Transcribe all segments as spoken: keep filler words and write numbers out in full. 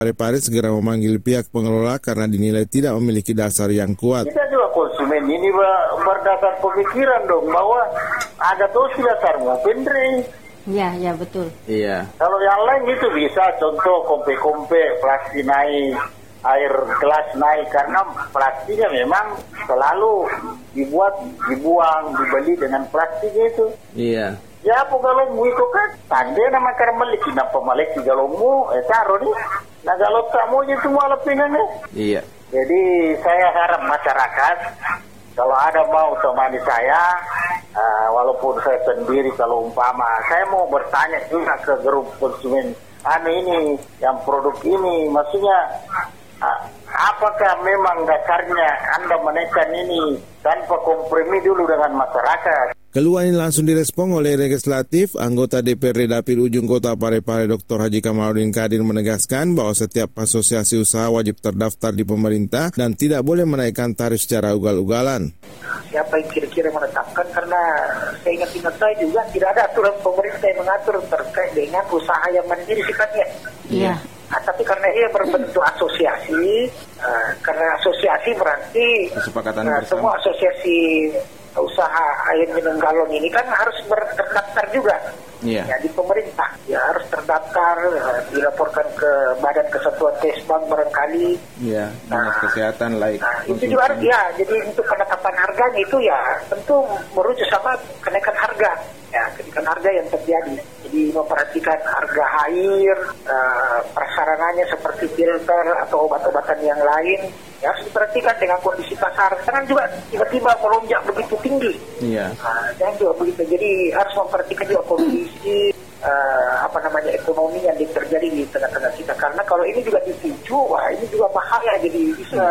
Parepare segera memanggil pihak pengelola karena dinilai tidak memiliki dasar yang kuat. Kita juga konsumen ini berdasar pemikiran dong bahwa ada dosis dasar mau pendre. Iya, ya betul. Iya. Kalau yang lain itu bisa contoh kompe-kompe, plastik naik, air gelas naik karena plastiknya memang selalu dibuat, dibuang, dibeli dengan plastik itu. Iya. Ya apa kalau mu itu kan tanda nama karena meliki napa meliki kalau mu eh taruh nih. Nah kalau kamu itu semua lepinannya. Iya. Jadi saya harap masyarakat kalau ada mau temani saya, uh, walaupun saya sendiri kalau umpama, saya mau bertanya juga ke grup konsumen, anu ini, yang produk ini, maksudnya uh, apakah memang dasarnya Anda menaikkan ini tanpa kompromi dulu dengan masyarakat? Keluhan ini langsung direspon oleh legislatif. Anggota D P R D Dapil Ujung Kota Parepare Doktor Haji Kamaludin Kadir menegaskan bahwa setiap asosiasi usaha wajib terdaftar di pemerintah dan tidak boleh menaikkan tarif secara ugal-ugalan. Siapa yang kira-kira menetapkan, karena saya ingat-ingat saya juga tidak ada aturan pemerintah yang mengatur terkait dengan usaha yang mandiri sifatnya. Iya. Nah, tapi karena ia berbentuk asosiasi, uh, karena asosiasi berarti Kesepakatan uh, semua asosiasi usaha air minum galon ini kan harus terdaftar juga. Iya. Ya, di pemerintah ya harus terdaftar, uh, dilaporkan ke Badan Kesatuan Kesbang barangkali. Iya, Dinas Kesehatan laik. Nah, itu juga harus ya. Jadi untuk penetapan harganya itu ya tentu merujuk sama kenaikan harga. Ya, kenaikan harga yang terjadi. Jadi memperhatikan harga air, uh, prasarananya seperti filter atau obat-obatan yang lain. Ya, harus diperhatikan dengan kondisi pasar. Jangan juga tiba-tiba melonjak begitu tinggi. Iya. Nah, jangan juga begitu. Jadi harus memperhatikan juga kondisi uh, apa namanya ekonomi yang terjadi di tengah-tengah kita. Karena kalau ini juga dipicu, wah ini juga bahaya. Jadi bisa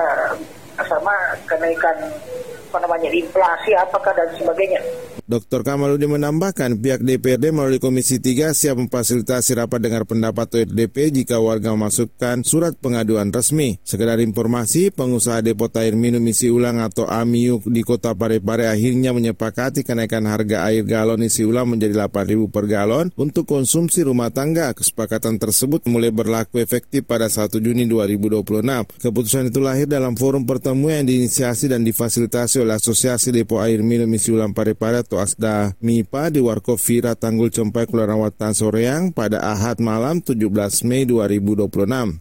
sama kenaikan apa namanya inflasi apakah dan sebagainya. Doktor Kamaludin menambahkan pihak D P R D melalui Komisi tiga siap memfasilitasi rapat dengar pendapat O R D P jika warga memasukkan surat pengaduan resmi. Sekedar informasi, pengusaha depot air minum isi ulang atau A M I U di Kota Parepare akhirnya menyepakati kenaikan harga air galon isi ulang menjadi delapan ribu per galon untuk konsumsi rumah tangga. Kesepakatan tersebut mulai berlaku efektif pada satu Juni dua ribu dua puluh enam. Keputusan itu lahir dalam forum pertemuan yang diinisiasi dan difasilitasi oleh Asosiasi Depo Air Minum Isi Ulang Parepare atau Asda M I P A di Warkop Vira Tanggul Cempai Kelurahan Watan Soreang pada Ahad malam tujuh belas Mei dua ribu dua puluh enam.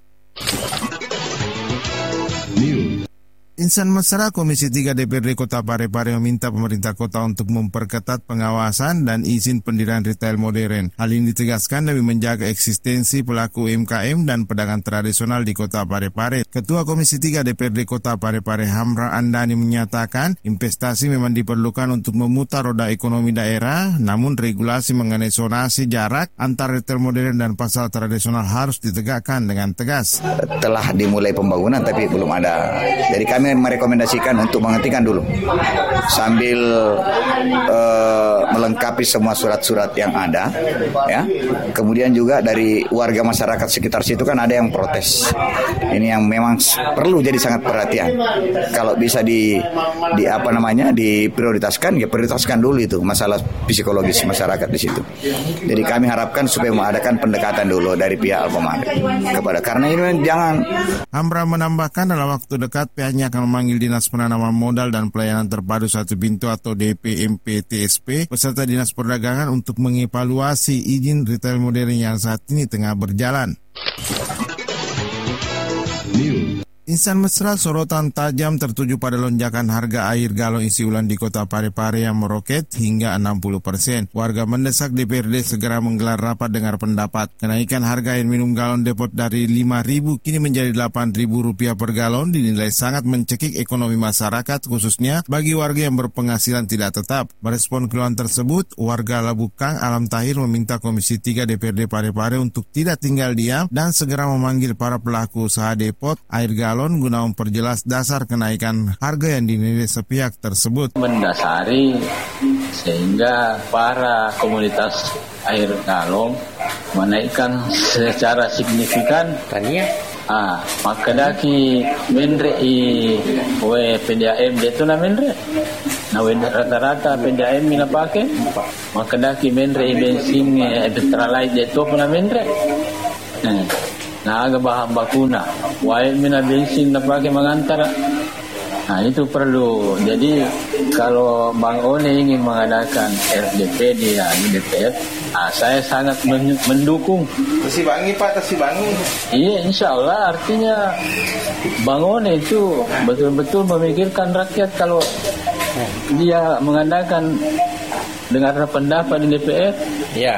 Insan Mesra Komisi tiga D P R D Kota Parepare meminta pemerintah kota untuk memperketat pengawasan dan izin pendirian retail modern. Hal ini ditegaskan demi menjaga eksistensi pelaku U M K M dan pedagang tradisional di Kota Parepare. Ketua Komisi tiga D P R D Kota Parepare Hamra Andani menyatakan investasi memang diperlukan untuk memutar roda ekonomi daerah, namun regulasi mengenai zonasi jarak antara retail modern dan pasar tradisional harus ditegakkan dengan tegas. Telah dimulai pembangunan tapi belum ada. Jadi kami merekomendasikan untuk menghentikan dulu sambil uh, melengkapi semua surat-surat yang ada, ya. Kemudian juga dari warga masyarakat sekitar situ kan ada yang protes. Ini yang memang perlu jadi sangat perhatian. Kalau bisa di di apa namanya diprioritaskan, ya prioritaskan dulu itu masalah psikologis masyarakat di situ. Jadi kami harapkan supaya mengadakan pendekatan dulu dari pihak Alfamart kepada, karena ini jangan. Hamra menambahkan dalam waktu dekat pihaknya akan memanggil Dinas Penanaman Modal dan Pelayanan Terpadu Satu Pintu atau D P M P T S P beserta Dinas Perdagangan untuk mengevaluasi izin retail modern yang saat ini tengah berjalan. Insan Mesra sorotan tajam tertuju pada lonjakan harga air galon isi ulang di Kota Parepare yang meroket hingga enam puluh persen. Warga mendesak D P R D segera menggelar rapat dengar pendapat. Kenaikan harga air minum galon depot dari lima ribu kini menjadi delapan ribu rupiah per galon dinilai sangat mencekik ekonomi masyarakat khususnya bagi warga yang berpenghasilan tidak tetap. Merespon keluhan tersebut, warga Labukang Alam Tahir meminta Komisi tiga D P R D Parepare untuk tidak tinggal diam dan segera memanggil para pelaku usaha depot air galon guna memperjelas dasar kenaikan harga yang dinilai sepihak tersebut. Mendasari sehingga para komunitas air galon menaikkan secara signifikan. Tanya. Ah, maka daki mendre i we P D A M itu na mendre. Na we rata-rata P D A M mina pakai. Maka daki mendre i bensin Electrolyte itu pun na mendre. Nah, Nah, aga bahan bakuna. Wae mina bensin na pakai mengantar. Nah, itu perlu. Jadi kalau Bang One ingin mengadakan R D P di, ya, di D P R, nah, saya sangat men- mendukung. Tersibangi Pak, tersibangi. Iya, insya Allah artinya Bang One itu betul-betul memikirkan rakyat kalau dia mengadakan dengar pendapat di D P R. Iya.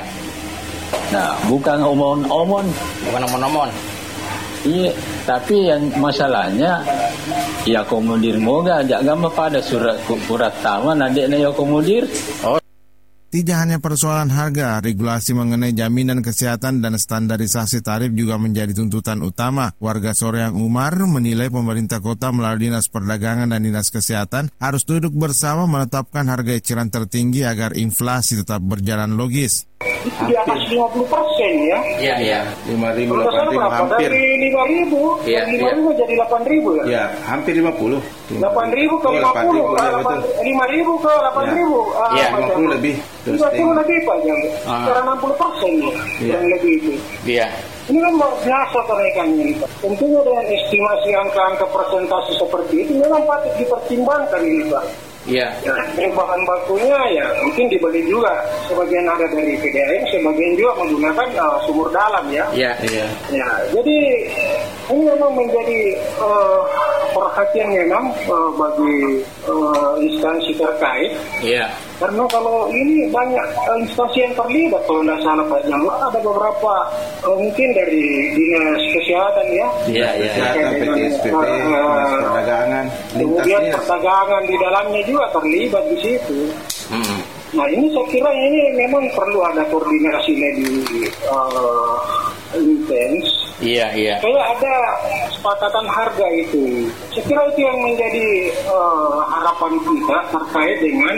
Nah, bukan omon-omon. Bukan omon-omon. Iya, tapi yang masalahnya ya komodir moga jangan pada surat surat taman adiknya ya komodir. Oh. Tidak hanya persoalan harga, regulasi mengenai jaminan kesehatan dan standarisasi tarif juga menjadi tuntutan utama. Warga Soreang Umar menilai pemerintah kota melalui Dinas Perdagangan dan Dinas Kesehatan harus duduk bersama menetapkan harga eceran tertinggi agar inflasi tetap berjalan logis. Itu di atas lima puluh persen ya. Iya, iya. lima ribu, delapan ribu, hampir. Dari lima ribu, Iya, dari lima iya. ribu jadi delapan ribu ya? Ya, hampir lima puluh. delapan ribu ke lima puluh, lima ribu ke delapan ribu. Iya, lima puluh lebih. lima puluh lebih Pak, jam. Ah. Sekitar enam puluh persen ya, yang lebih itu. Iya. Ini kan luar biasa kenaikannya ini Pak. Tentunya dengan estimasi angka-angka persentase seperti itu memang patut dipertimbangkan ini Pak. Iya. Ya, dari bahan bakunya ya mungkin dibeli juga, sebagian ada dari P D A M, sebagian juga menggunakan uh, sumur dalam ya. Iya, iya. Ya, jadi ini memang menjadi uh, perhatian memang uh, bagi uh, instansi terkait. Iya. Karena kalau ini banyak uh, instansi yang terlibat, kalau tidak salah Pak Jamil, ada beberapa uh, mungkin dari Dinas Kesehatan ya. Iya, iya. Kesehatan, P T S P P, Dinas Perdagangan, Kemudian lintasnya. perdagangan di dalamnya juga terlibat di situ. Hmm. Nah ini saya kira ini memang perlu ada koordinasi lebih uh, intens. Iya, iya. Kayak ada kesepakatan harga itu. Saya kira itu yang menjadi uh, harapan kita terkait dengan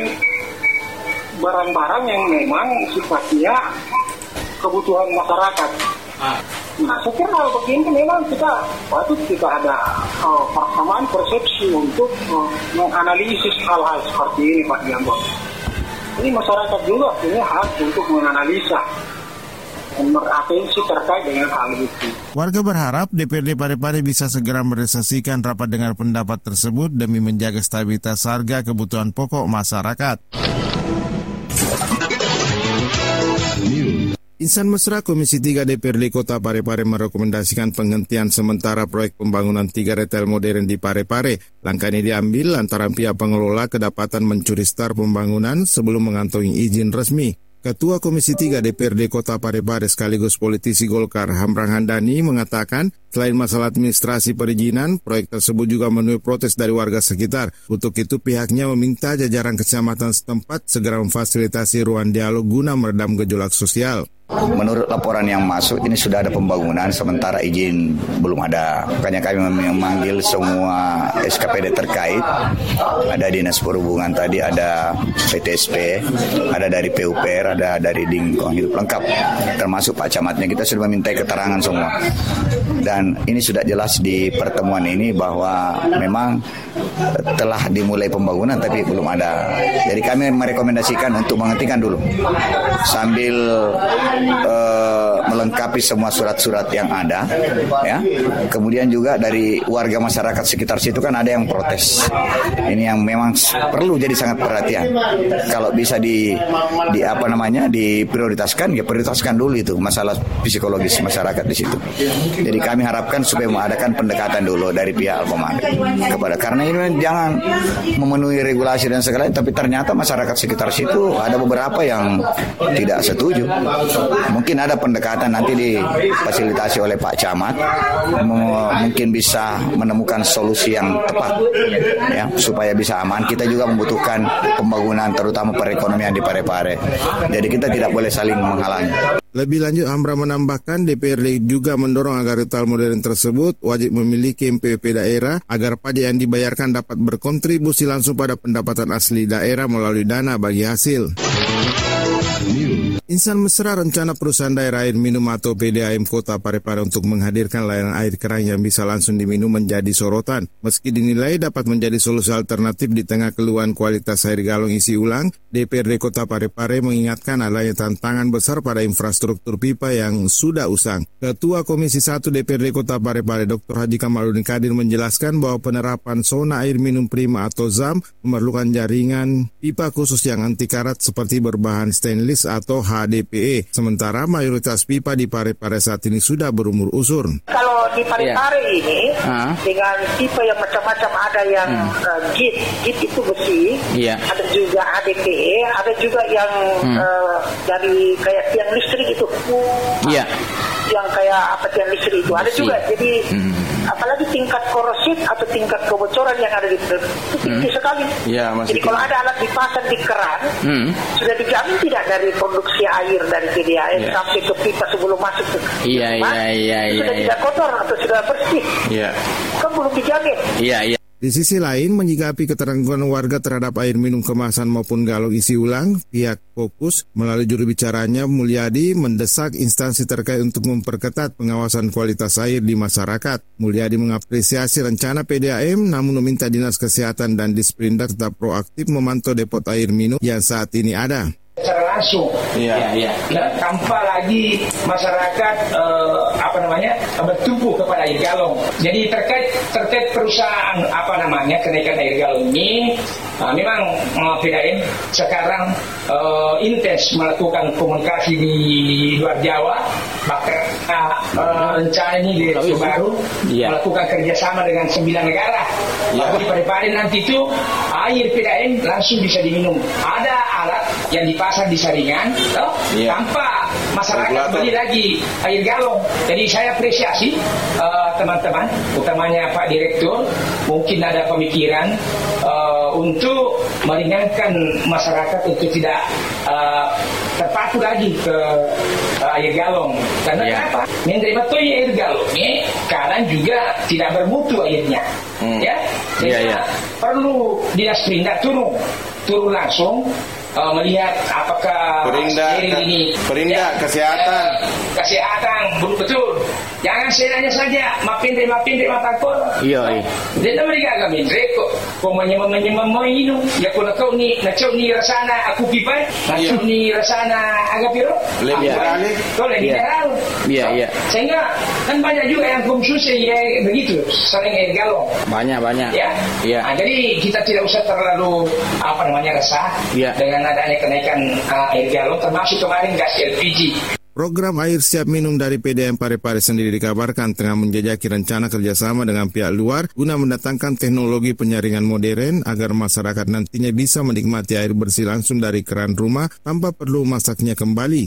barang-barang yang memang sifatnya kebutuhan masyarakat. Ah. Nah, saya kira hal begini memang kita patut kita ada uh, persamaan persepsi untuk uh, menganalisis hal-hal seperti ini Pak Diambon. Ini masyarakat juga punya hak untuk menganalisa dan beratensi terkait dengan hal itu. Warga berharap D P R D Parepare bisa segera merealisasikan rapat dengar pendapat tersebut demi menjaga stabilitas harga kebutuhan pokok masyarakat. Insan Mesra Komisi tiga D P R D Kota Parepare merekomendasikan penghentian sementara proyek pembangunan tiga retail modern di Parepare. Langkah ini diambil lantaran pihak pengelola kedapatan mencuri star pembangunan sebelum mengantongi izin resmi. Ketua Komisi tiga D P R D Kota Parepare sekaligus politisi Golkar Hamrang Handani mengatakan selain masalah administrasi perizinan, proyek tersebut juga menuai protes dari warga sekitar. Untuk itu pihaknya meminta jajaran kecamatan setempat segera memfasilitasi ruang dialog guna meredam gejolak sosial. Menurut laporan yang masuk, ini sudah ada pembangunan, sementara izin belum ada. Makanya kami memanggil semua S K P D terkait. Ada Dinas Perhubungan tadi, ada P T S P, ada dari P U P R, ada dari Lingkungan Hidup lengkap. Termasuk Pak Camatnya, kita sudah meminta keterangan semua. Dan ini sudah jelas di pertemuan ini bahwa memang telah dimulai pembangunan tapi belum ada. Jadi kami merekomendasikan untuk menghentikan dulu. Sambil Uh, melengkapi semua surat-surat yang ada, ya. Kemudian juga dari warga masyarakat sekitar situ kan ada yang protes. Ini yang memang perlu jadi sangat perhatian. Kalau bisa di, di apa namanya diprioritaskan, ya prioritaskan dulu itu masalah psikologis masyarakat di situ. Jadi kami harapkan supaya mengadakan pendekatan dulu dari pihak Alfamart kepada, karena ini jangan memenuhi regulasi dan segala, tapi ternyata masyarakat sekitar situ ada beberapa yang tidak setuju. Mungkin ada pendekatan nanti difasilitasi oleh Pak Camat, mungkin bisa menemukan solusi yang tepat ya supaya bisa aman. Kita juga membutuhkan pembangunan terutama perekonomian di Parepare. Jadi kita tidak boleh saling menghalangi. Lebih lanjut, Hamra menambahkan D P R D juga mendorong agar retail modern tersebut wajib memiliki M P W P daerah agar pajak yang dibayarkan dapat berkontribusi langsung pada pendapatan asli daerah melalui dana bagi hasil. Insan mesra rencana perusahaan daerah air minum atau P D A M Kota Parepare untuk menghadirkan layanan air kerang yang bisa langsung diminum menjadi sorotan. Meski dinilai dapat menjadi solusi alternatif di tengah keluhan kualitas air galon isi ulang, D P R D Kota Parepare mengingatkan adanya tantangan besar pada infrastruktur pipa yang sudah usang. Ketua Komisi satu D P R D Kota Parepare Doktor Haji Kamaludin Qadir menjelaskan bahwa penerapan zona air minum prima atau Z A M memerlukan jaringan pipa khusus yang anti karat seperti berbahan stainless atau H D P E. Sementara mayoritas pipa di Parepare saat ini sudah berumur usur. Kalau di Parepare yeah. ini uh. dengan tipe yang macam-macam, ada yang hmm. uh, git, git itu besi, yeah. ada juga H D P E, ada juga yang hmm. uh, dari kayak tiang listrik itu, yeah. yang kayak apa tiang listrik itu, ada juga. Jadi hmm. apalagi tingkat korosif atau tingkat kebocoran yang ada di itu tinggi hmm. sekali. Yeah, Jadi kalau ada alat dipasang di keran, hmm. sudah dijamin tidak dari produksi air dari P D A M yeah. sampai ke pipa sebelum masuk ke iya iya iya iya sudah tidak kotor atau sudah bersih iya kan belum dijamin iya iya. Di sisi lain, menyikapi keterangguan warga terhadap air minum kemasan maupun galon isi ulang, pihak Fokus melalui juru bicaranya Mulyadi mendesak instansi terkait untuk memperketat pengawasan kualitas air di masyarakat. Mulyadi mengapresiasi rencana P D A M namun meminta Dinas Kesehatan dan Disperindak tetap proaktif memantau depot air minum yang saat ini ada. Secara langsung, ya, ya. Ya, tanpa lagi masyarakat uh, apa namanya bertumpu kepada air galon. Jadi terkait terkait perusahaan apa namanya kenaikan air galon ini, uh, memang uh, P D A M sekarang uh, intens melakukan komunikasi di luar Jawa, bahkan uh, uh, rencana ini di baru ya. melakukan kerjasama dengan sembilan negara. Ya. Di Parepare nanti itu air P D A M langsung bisa diminum. Ada alat yang dipasang di saringan, toh, yeah. tanpa masyarakat beli lagi air galon. Jadi saya apresiasi uh, teman-teman, utamanya Pak Direktur, mungkin ada pemikiran uh, untuk meringankan masyarakat untuk tidak uh, terpaku lagi ke uh, air galon. Karena yeah. apa? Menerima tuh air galon ini kadang juga tidak bermutu airnya, hmm. ya. Jadi yeah, yeah. perlu Dinas Perindak turun, turun langsung. Uh, melihat apakah Perindak ini Perindak ya, kesehatan uh, kesehatan betul jangan senanya saja mapindre mapindre matakor iya iya dia mereka kami reko kau menyemam menyemam mau minum ya kalau kau ni nacau ni rasana aku pipa nacau ni rasana agak piro lebih kali kau lebih mineral iya iya sehingga kan banyak juga yang konsumsi ya begitu sering air galon banyak banyak ya iya nah, jadi kita tidak usah terlalu apa namanya resah iya dengan adanya kenaikan uh, air galon termasuk kemarin gas L P G. Program air siap minum dari P D A M Parepare sendiri dikabarkan tengah menjajaki rencana kerjasama dengan pihak luar guna mendatangkan teknologi penyaringan modern agar masyarakat nantinya bisa menikmati air bersih langsung dari keran rumah tanpa perlu masaknya kembali.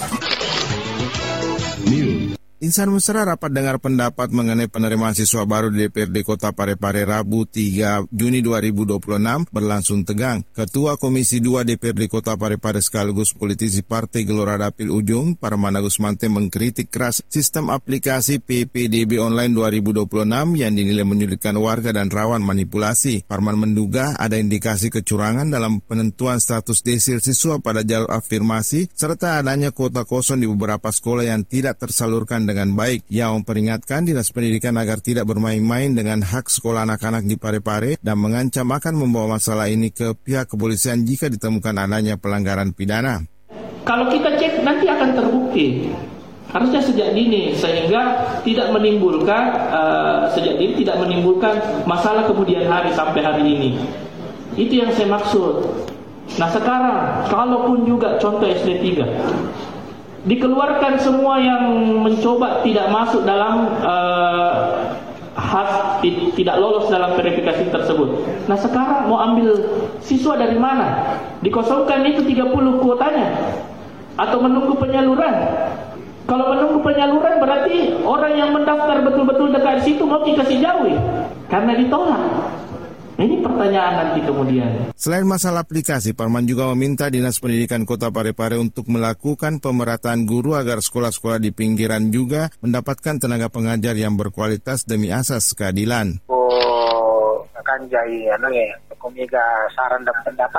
Insan mesra rapat dengar pendapat mengenai penerimaan siswa baru di D P R D Kota Parepare Rabu tiga Juni dua ribu dua puluh enam berlangsung tegang. Ketua Komisi dua D P R D Kota Parepare sekaligus politisi Partai Gelora Dapil Ujung, Parman Agus Mante mengkritik keras sistem aplikasi P P D B online dua ribu dua puluh enam yang dinilai menyulitkan warga dan rawan manipulasi. Parman menduga ada indikasi kecurangan dalam penentuan status desil siswa pada jalur afirmasi serta adanya kuota kosong di beberapa sekolah yang tidak tersalurkan dengan baik. Ia memperingatkan Dinas Pendidikan agar tidak bermain-main dengan hak sekolah anak-anak di Parepare dan mengancam akan membawa masalah ini ke pihak kepolisian jika ditemukan adanya pelanggaran pidana. Kalau kita cek nanti akan terbukti. Harusnya sejak dini sehingga tidak menimbulkan uh, sejak dini tidak menimbulkan masalah kemudian hari sampai hari ini. Itu yang saya maksud. Nah sekarang kalaupun juga contoh S D tiga dikeluarkan semua yang mencoba tidak masuk dalam uh, has, tidak lolos dalam verifikasi tersebut. Nah sekarang mau ambil siswa dari mana? Dikosongkan itu tiga puluh kuotanya atau menunggu penyaluran? Kalau menunggu penyaluran berarti orang yang mendaftar betul-betul dekat situ mau dikasih jauh karena ditolak. Ini pertanyaan nanti kemudian. Selain masalah aplikasi, Parman juga meminta Dinas Pendidikan Kota Parepare untuk melakukan pemerataan guru agar sekolah-sekolah di pinggiran juga mendapatkan tenaga pengajar yang berkualitas demi asas keadilan. Oh, akan jadi anu ya, komika saran dan pendapat. Ya,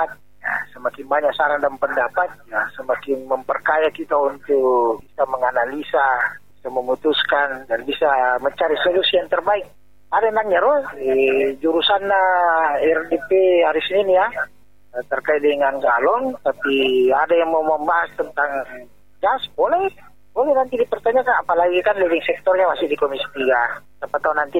Nah, semakin banyak saran dan pendapat, ya, semakin memperkaya kita untuk bisa menganalisa, bisa memutuskan, dan bisa mencari solusi yang terbaik. Ada yang nanya, Roh, di jurusan R D P hari Senin ya, terkait dengan galon, tapi ada yang mau membahas tentang gas, boleh, boleh nanti dipertanyakan, apalagi kan living sektornya masih di Komisi tiga. Siapa tahu nanti